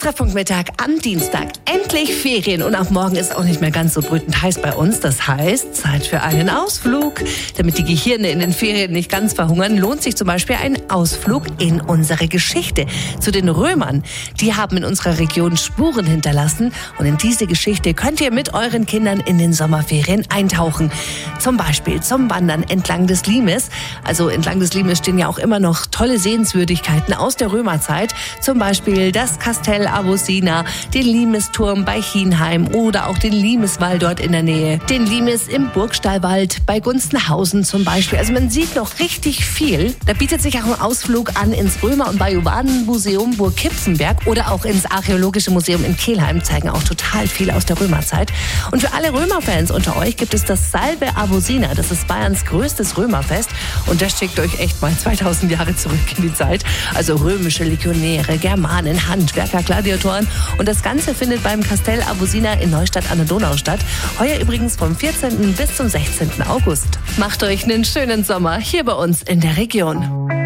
Treffpunktmittag am Dienstag. Endlich Ferien und auch morgen ist auch nicht mehr ganz so brütend heiß bei uns. Das heißt, Zeit für einen Ausflug. Damit die Gehirne in den Ferien nicht ganz verhungern, lohnt sich zum Beispiel ein Ausflug in unsere Geschichte. Zu den Römern. Die haben in unserer Region Spuren hinterlassen und in diese Geschichte könnt ihr mit euren Kindern in den Sommerferien eintauchen. Zum Beispiel zum Wandern entlang des Limes. Also entlang des Limes stehen ja auch immer noch tolle Sehenswürdigkeiten aus der Römerzeit. Zum Beispiel das Castell Avosina, den Limesturm bei Chienheim oder auch den Limeswall dort in der Nähe. Den Limes im Burgstallwald bei Gunzenhausen zum Beispiel. Also man sieht noch richtig viel. Da bietet sich auch ein Ausflug an ins Römer- und Bajuwanenmuseum Burg Kipfenberg oder auch ins Archäologische Museum in Kelheim. Zeigen auch total viel aus der Römerzeit. Und für alle Römerfans unter euch gibt es das Salve Avosina. Das ist Bayerns größtes Römerfest. Und das schickt euch echt mal 2000 Jahre zurück in die Zeit. Also römische Legionäre, Germanen, Handwerker, Gladiatoren. Und das Ganze findet beim Castell Avosina in Neustadt an der Donau statt. Heuer übrigens vom 14. bis zum 16. August. Macht euch einen schönen Sommer hier bei uns in der Region.